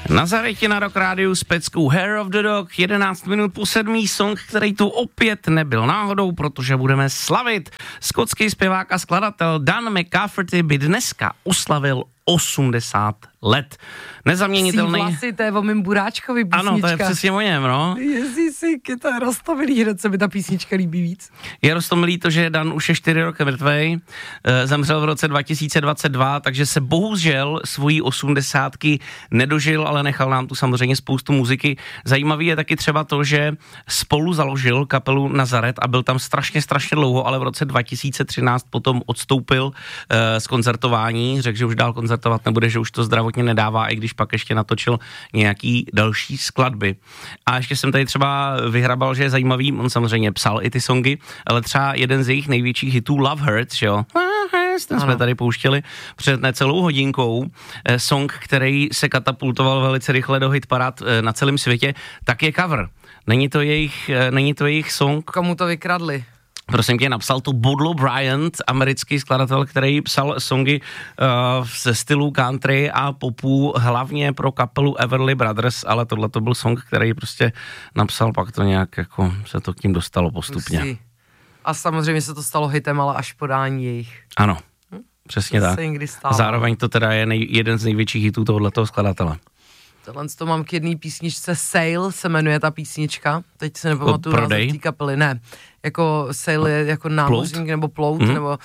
Nazareti na Rock Rádiu s peckou Hair of the Dog, 11 minut po 7. song, který tu opět nebyl náhodou, protože budeme slavit. Skotský zpěvák a skladatel Dan McCafferty by dneska oslavil 80 let. Nezaměnitelný. Vlasy, to je o mým Buráčkovi písnička. Ano, to je přesně o něm, no. Ježíšky, to je Roztomilý, hned se mi ta písnička líbí víc. Je Roztomilý to, že Dan už je 4 roky mrtvej, zemřel v roce 2022, takže se bohužel svojí 80 nedožil, ale nechal nám tu samozřejmě spoustu muziky. Zajímavý je taky třeba to, že spolu založil kapelu Nazaret a byl tam strašně dlouho, ale v roce 2013 potom odstoupil z koncertování, řekl, že už dál koncertovat nebude, že už to zdravotně nedává, i když pak ještě natočil nějaký další skladby. A ještě jsem tady třeba vyhrabal, že je zajímavý, on samozřejmě psal i ty songy, ale třeba jeden z jejich největších hitů Love Hurts, že jo? Ten jsme tady pouštěli před necelou hodinkou. Song, který se katapultoval velice rychle do hitparád na celém světě, tak je cover. Není to jejich song. Komu to vykradli? Prosím tě, napsal to Budlo Bryant, americký skladatel, který psal songy ze stylu country a popu, hlavně pro kapelu Everly Brothers, ale tohle to byl song, který prostě napsal, pak to nějak jako se to k tím dostalo postupně. A samozřejmě se to stalo hitem, ale až podání jejich. Ano, přesně tak. Zároveň to teda je jeden z největších hitů tohoto skladatele. Tohle to mám k jedné písničce, Sail se jmenuje ta písnička, teď se nepamatuju název té kapely, ne, jako Sail je jako námořník nebo plout, nebo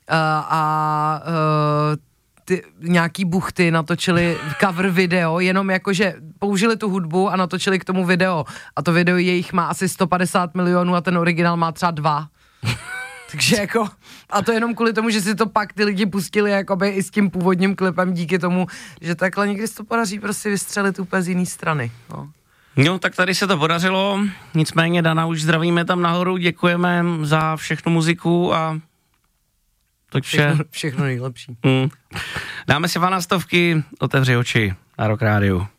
nějaký buchty natočili cover video, jenom jakože použili tu hudbu a natočili k tomu video a to video jejich má asi 150 milionů a ten originál má třeba 2. Takže jako, a to jenom kvůli tomu, že si to pak ty lidi pustili jakoby i s tím původním klipem díky tomu, že takhle někdy se to podaří prostě vystřelit úplně z jiný strany, no. No, tak tady se to podařilo, nicméně Dana už zdravíme tam nahoru, děkujeme za všechnu muziku a to všechno nejlepší. Dáme si 12, otevři oči na Rock Rádiu.